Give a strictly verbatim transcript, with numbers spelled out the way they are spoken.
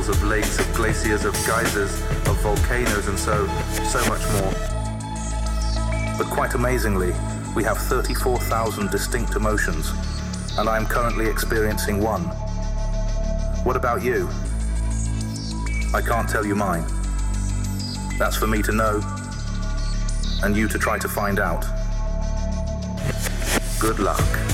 of lakes, of glaciers, of geysers, of volcanoes, and so, so much more. But quite amazingly, we have thirty-four thousand distinct emotions, and I am currently experiencing one. What about you? I can't tell you mine. That's for me to know, and you to try to find out. Good luck.